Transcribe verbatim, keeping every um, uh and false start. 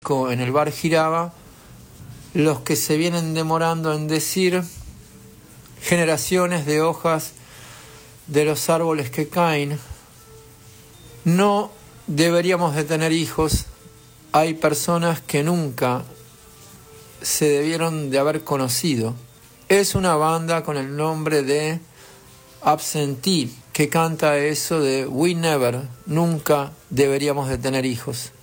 disco en el bar giraba, los que se vienen demorando en decir generaciones de hojas de los árboles que caen. No deberíamos de tener hijos. Hay personas que nunca se debieron de haber conocido. Es una banda con el nombre de Absentee que canta eso de We never, nunca deberíamos de tener hijos.